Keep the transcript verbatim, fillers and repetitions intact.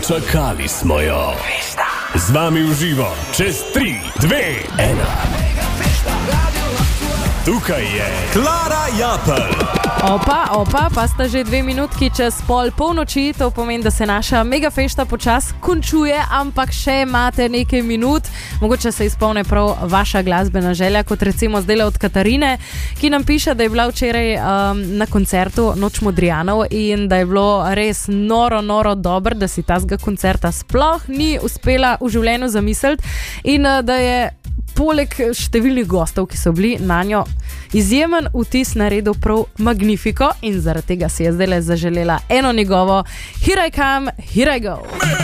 Dočakali smo jo. Z vami v živo, čez tri, dve, ena. Tukaj je Klara Japelj. Opa, opa, pa sta že dve minutki čez pol polnoči, to pomeni, da se naša mega fešta počas končuje, ampak še imate nekaj minut, mogoče se izpolne prav vaša glasbena želja, kot recimo zdaj od Katarine, ki nam piše, da je bila včeraj um, na koncertu Noč Modrijanov in da je bilo res noro, noro dobro, da si tazga koncerta sploh ni uspela v življenju zamisliti in uh, da je poleg številnih gostov, ki so bili na njo, izjemen vtis naredil prav Magnifico in zaradi tega si je zdaj zaželela eno njegovo Here I Come, Here I Go.